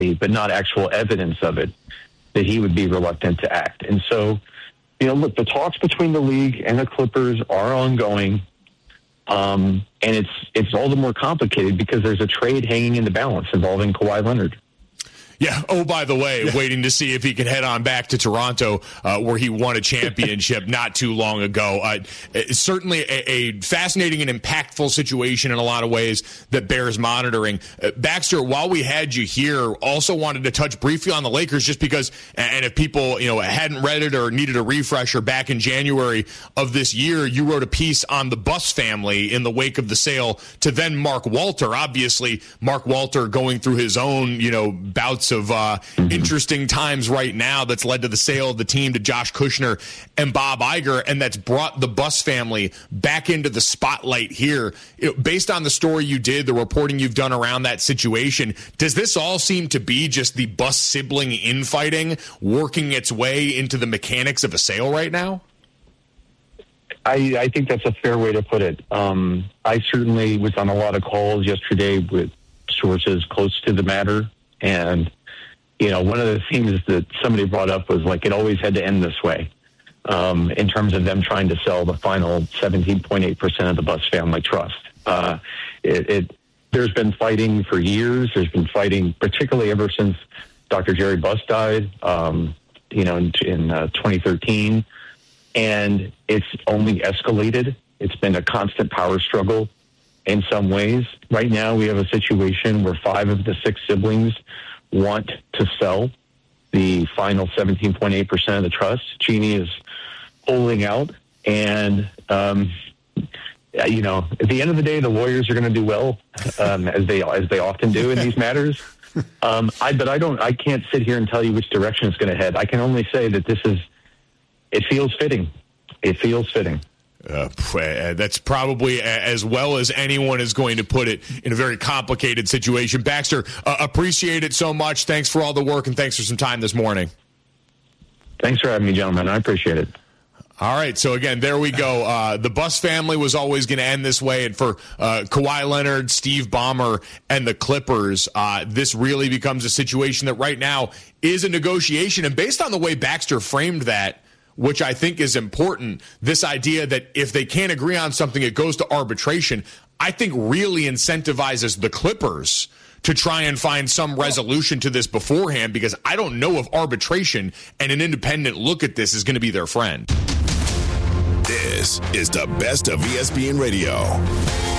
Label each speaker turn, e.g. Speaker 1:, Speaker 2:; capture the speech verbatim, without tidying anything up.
Speaker 1: but not actual evidence of it, that he would be reluctant to act. And so, you know, look, the talks between the league and the Clippers are ongoing. Um, and it's it's all the more complicated because there's a trade hanging in the balance involving Kawhi Leonard.
Speaker 2: Yeah. Oh, by the way, waiting to see if he can head on back to Toronto, uh, where he won a championship not too long ago. Uh, it's certainly a, a fascinating and impactful situation in a lot of ways that bears monitoring. Uh, Baxter, while we had you here, also wanted to touch briefly on the Lakers, just because, and if people you know hadn't read it or needed a refresher, back in January of this year, you wrote a piece on the Buss family in the wake of the sale to then Mark Walter. Obviously, Mark Walter going through his own you know bouts of uh, interesting times right now that's led to the sale of the team to Josh Kushner and Bob Iger, and that's brought the Buss family back into the spotlight here. You know, based on the story you did, the reporting you've done around that situation, does this all seem to be just the Buss sibling infighting working its way into the mechanics of a sale right now?
Speaker 1: I, I think that's a fair way to put it. Um, I certainly was on a lot of calls yesterday with sources close to the matter. And, you know, one of the things that somebody brought up was like, it always had to end this way um, in terms of them trying to sell the final seventeen point eight percent of the Buss family trust. Uh, it, it there's been fighting for years. There's been fighting, particularly ever since Doctor Jerry Buss died, um, you know, in, in uh, twenty thirteen. And it's only escalated. It's been a constant power struggle in some ways. Right now, we have a situation where five of the six siblings want to sell the final seventeen point eight percent of the trust. Jeannie is holding out. And, um, you know, at the end of the day, the lawyers are going to do well, um, as they as they often do in these matters. Um, I, but I don't. I can't sit here and tell you which direction it's going to head. I can only say that this is. It feels fitting. It feels fitting.
Speaker 2: Uh, that's probably as well as anyone is going to put it in a very complicated situation. Baxter, uh, appreciate it so much. Thanks for all the work, and thanks for some time this morning.
Speaker 1: Thanks for having me, gentlemen. I appreciate it.
Speaker 2: All right, so again, there we go. Uh, the Buss family was always going to end this way, and for uh, Kawhi Leonard, Steve Ballmer, and the Clippers, uh, this really becomes a situation that right now is a negotiation. And based on the way Baxter framed that, which I think is important, this idea that if they can't agree on something, it goes to arbitration, I think really incentivizes the Clippers to try and find some resolution to this beforehand, because I don't know if arbitration and an independent look at this is going to be their friend.
Speaker 3: This is the best of E S P N Radio.